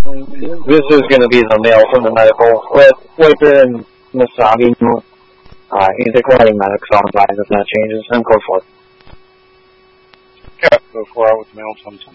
This is going to be the mail from the medical. Wiper and Masabi. He's declining medics on by if that changes. And go for it. Okay, go 4 out with mail sometime.